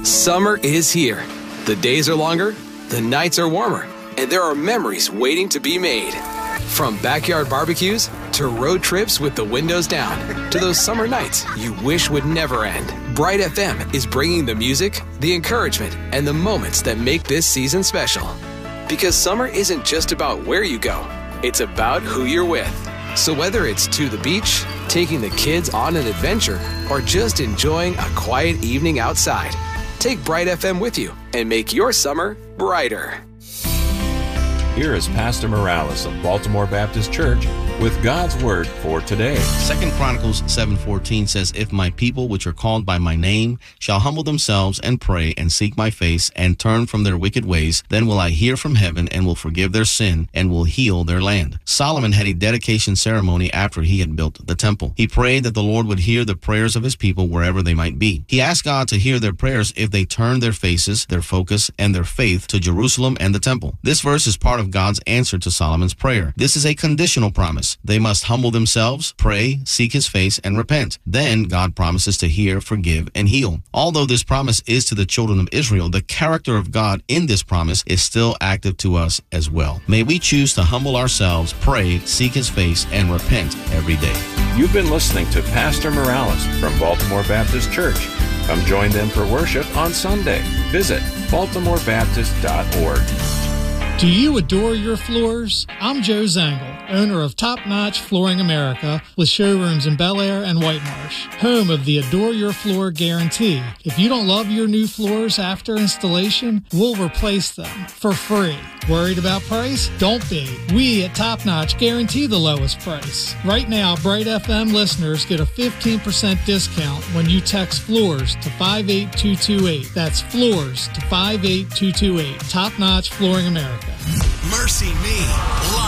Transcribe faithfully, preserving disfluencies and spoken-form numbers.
Summer is here. The days are longer, the nights are warmer, and there are memories waiting to be made. From backyard barbecues to road trips with the windows down to those summer nights you wish would never end. Bright F M is bringing the music, the encouragement, and the moments that make this season special. Because summer isn't just about where you go, it's about who you're with. So whether it's to the beach, taking the kids on an adventure, or just enjoying a quiet evening outside, take Bright F M with you and make your summer brighter. Here is Pastor Morales of Baltimore Baptist Church with God's Word for today. Second Chronicles seven fourteen says, "If my people, which are called by my name, shall humble themselves and pray and seek my face and turn from their wicked ways, then will I hear from heaven and will forgive their sin and will heal their land." Solomon had a dedication ceremony after he had built the temple. He prayed that the Lord would hear the prayers of his people wherever they might be. He asked God to hear their prayers if they turned their faces, their focus, and their faith to Jerusalem and the temple. This verse is part of God's answer to Solomon's prayer. This is a conditional promise. They must humble themselves, pray, seek his face, and repent. Then God promises to hear, forgive, and heal. Although this promise is to the children of Israel, the character of God in this promise is still active to us as well. May we choose to humble ourselves, pray, seek his face, and repent every day. You've been listening to Pastor Morales from Baltimore Baptist Church. Come join them for worship on Sunday. Visit baltimore baptist dot org. Do you adore your floors? I'm Joe Zangle, owner of Top Notch Flooring America with showrooms in Bel Air and White Marsh, home of the Adore Your Floor Guarantee. If you don't love your new floors after installation, we'll replace them for free. Worried about price? Don't be. We at Top Notch guarantee the lowest price. Right now, Bright F M listeners get a fifteen percent discount when you text FLOORS to five eight two two eight. That's FLOORS to five eight two two eight. Top Notch Flooring America. Mercy Me, live